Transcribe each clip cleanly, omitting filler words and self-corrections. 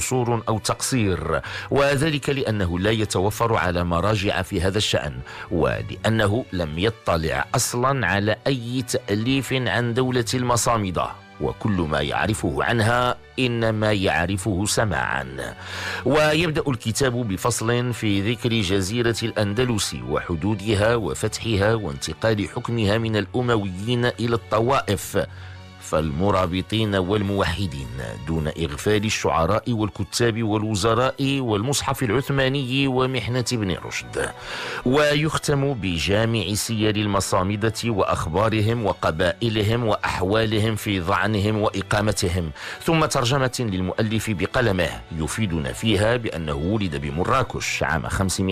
قصور أو تقصير، وذلك لأنه لا يتوفر على مراجع في هذا الشأن، ولأنه لم يطلع أصلا على أي تأليف عن دولة المصامدة، وكل ما يعرفه عنها إنما يعرفه سماعا. ويبدأ الكتاب بفصل في ذكر جزيرة الأندلس وحدودها وفتحها وانتقال حكمها من الأمويين إلى الطوائف فالمرابطين والموحدين، دون إغفال الشعراء والكتاب والوزراء والمصحف العثماني ومحنة ابن رشد. ويختم بجامع سير المصامدة وأخبارهم وقبائلهم وأحوالهم في ظعنهم وإقامتهم، ثم ترجمة للمؤلف بقلمه يفيدنا فيها بأنه ولد بمراكش عام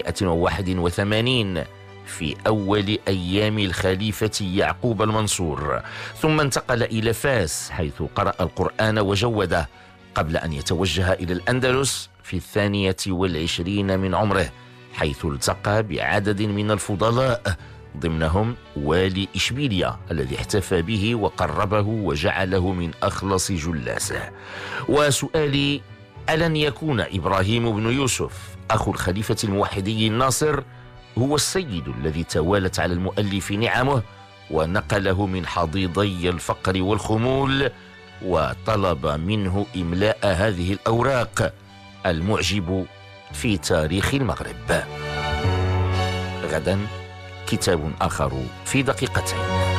581 في أول أيام الخليفة يعقوب المنصور، ثم انتقل إلى فاس حيث قرأ القرآن وجوده، قبل أن يتوجه إلى الأندلس في 22 من عمره، حيث التقى بعدد من الفضلاء ضمنهم والي إشبيلية الذي احتفى به وقربه وجعله من أخلص جلاسه. وسؤالي: ألن يكون إبراهيم بن يوسف أخو الخليفة الموحدي الناصر هو السيد الذي توالت على المؤلف نعمه ونقله من حضيضي الفقر والخمول وطلب منه إملاء هذه الأوراق المعجب في تاريخ المغرب؟ غدا كتاب آخر في دقيقتين.